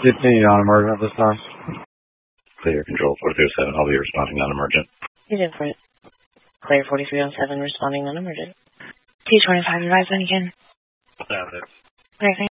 Continue non-emergent this time. Clear control 4307. I'll be responding non-emergent. He's in for it. Clear 4307 responding non-emergent. T25 advise when you can. Got it. Okay.